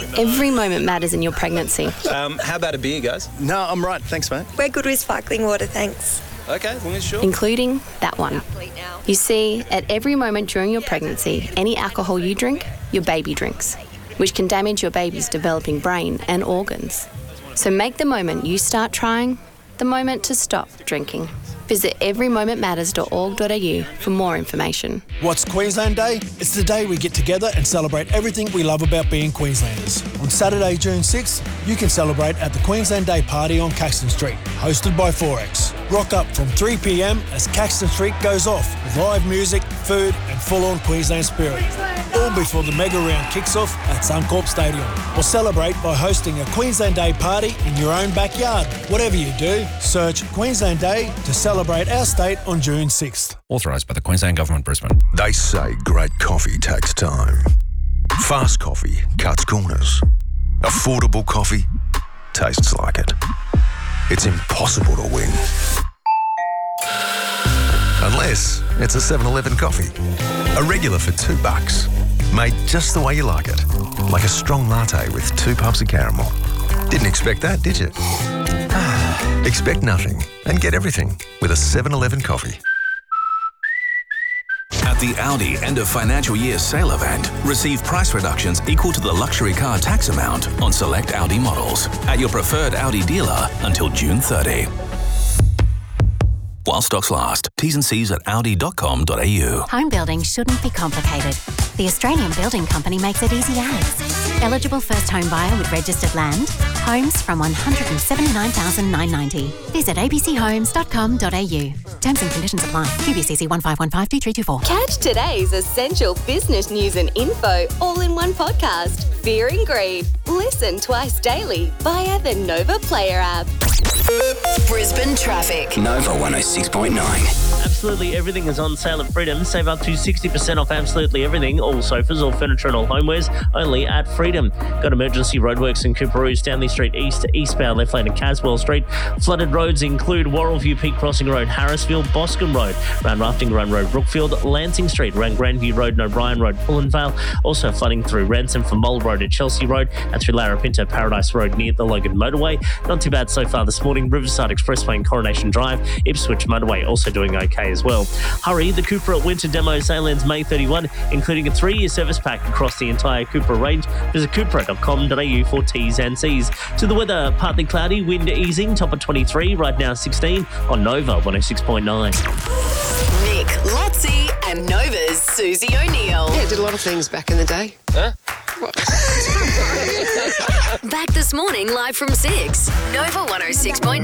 Every moment matters in your pregnancy. How about a beer, guys? No, I'm right. Thanks, mate. We're good with sparkling water, thanks. Okay, as long as you're sure. Including that one. You see, at every moment during your pregnancy, any alcohol you drink, your baby drinks, which can damage your baby's developing brain and organs. So make the moment you start trying the moment to stop drinking. Visit everymomentmatters.org.au for more information. What's Queensland Day? It's the day we get together and celebrate everything we love about being Queenslanders. On Saturday, June 6th, you can celebrate at the Queensland Day Party on Caxton Street, hosted by Forex. Rock up from 3 p.m. as Caxton Street goes off with live music, food and full-on Queensland spirit. All before the mega round kicks off at Suncorp Stadium. Or celebrate by hosting a Queensland Day party in your own backyard. Whatever you do, search Queensland Day to celebrate our state on June 6th. Authorised by the Queensland Government, Brisbane. They say great coffee takes time. Fast coffee cuts corners. Affordable coffee tastes like it. It's impossible to win. Unless it's a 7-Eleven coffee. A regular for $2. Made just the way you like it. Like a strong latte with 2 pumps of caramel. Didn't expect that, did you? Expect nothing and get everything with a 7-Eleven coffee. At the Audi end of financial year sale event, receive price reductions equal to the luxury car tax amount on select Audi models at your preferred Audi dealer until June 30. While stocks last. T's and C's at audi.com.au. Home building shouldn't be complicated. The Australian Building Company makes it easy as. Eligible first home buyer with registered land. Homes from $179,990. Visit abchomes.com.au. Terms and conditions apply. QBCC 15152324. Catch today's essential business news and info all in one podcast. Fear and Greed. Listen twice daily via the Nova Player app. Brisbane traffic. Nova 106.9. Absolutely everything is on sale at Freedom. Save up to 60% off absolutely everything. All sofas, all furniture and all homewares only at Freedom. Got emergency roadworks in Cooperoo, Stanley Street East to eastbound left lane at Caswell Street. Flooded roads include Warrellview Peak Crossing Road, Harrisville, Boscombe Road, around Rafting Run Road, Brookfield, Lansing Street, around Grandview Road and O'Brien Road, Pullenvale. Also flooding through Ransom from Mould Road at Chelsea Road and through Larapinta Paradise Road near the Logan Motorway. Not too bad so far this morning. Riverside Expressway and Coronation Drive. Ipswich Motorway also doing okay as well. Hurry, the Cupra Winter Demo sale ends May 31, including a 3-year service pack across the entire Cupra range. Visit cupra.com.au for T's and C's. To the weather, partly cloudy, wind easing, top of 23, right now 16 on Nova 106.9. Nick, Lotzie and Nova's Susie O'Neill. Yeah, did a lot of things back in the day. Huh? Back this morning live from 6. Nova 106.9.